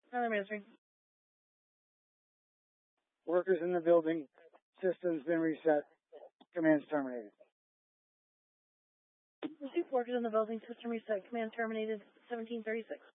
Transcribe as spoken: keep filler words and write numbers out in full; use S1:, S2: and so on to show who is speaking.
S1: Another ministry.
S2: Workers in the building. System's been reset. Command's terminated.
S1: Receive workers in the building. System reset. Command terminated. seventeen thirty-six.